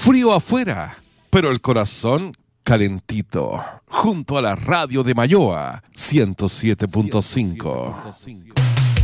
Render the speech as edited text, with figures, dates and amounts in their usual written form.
Frío afuera, pero el corazón calentito. Junto a la radio de Mayoa 107.5.